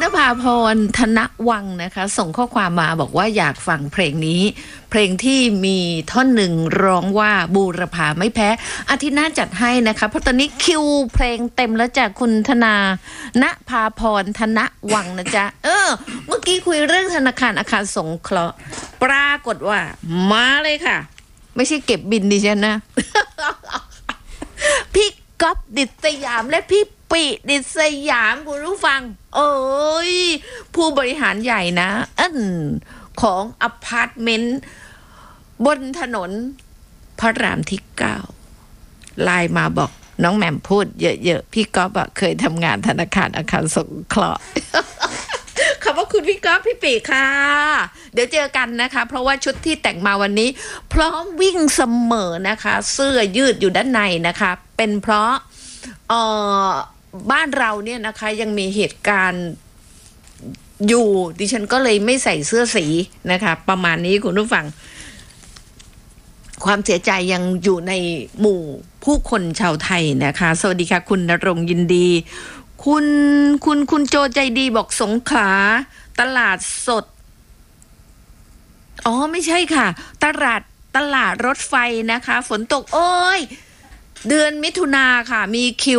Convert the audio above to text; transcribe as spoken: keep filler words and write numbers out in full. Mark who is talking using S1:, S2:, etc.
S1: ณภาพรธนวังนะคะส่งข้อความมาบอกว่าอยากฟังเพลงนี้เพลงที่มีท่อนหนึ่งร้องว่าบูรพาไม่แพ้อาทิตย์หน้าจัดให้นะคะเพราะตอนนี้คิวเพลงเต็มแล้วจากคุณธนาณภาพรธนวังนะจ๊ะเออเมื่อกี้คุยเรื่องธนาคารอาคารสงเคราะห์ปรากฏว่ามาเลยค่ะไม่ใช่เก็บบินดิฉันนะ พี่ก๊อฟดิษยามและพี่ปิดิษยามคุณผู้ฟังเอ้ยผู้บริหารใหญ่นะอันของอพาร์ตเมนต์บนถนนพระรามที่เก้าไลน์มาบอกน้องแหม่มพูดเยอะๆพี่ก๊อฟอะเคยทำงานธนาคารอาคารสงเคราะห์ ขอบคุณพี่ก๊อฟพี่ปีค่ะเดี๋ยวเจอกันนะคะเพราะว่าชุดที่แต่งมาวันนี้พร้อมวิ่งเสมอนะคะเสื้อยืดอยู่ด้านในนะคะเป็นเพราะเอ่อบ้านเราเนี่ยนะคะยังมีเหตุการณ์อยู่ดิฉันก็เลยไม่ใส่เสื้อสีนะคะประมาณนี้คุณผู้ฟังความเสียใจยังอยู่ในหมู่ผู้คนชาวไทยนะคะสวัสดีค่ะคุณณรงค์ยินดีคุณคุณคุณโจใจดีบอกสงขลาตลาดสดอ๋อไม่ใช่ค่ะตลาดตลาดรถไฟนะคะฝนตกโอ้ยเดือนมิถุนาค่ะมีคิว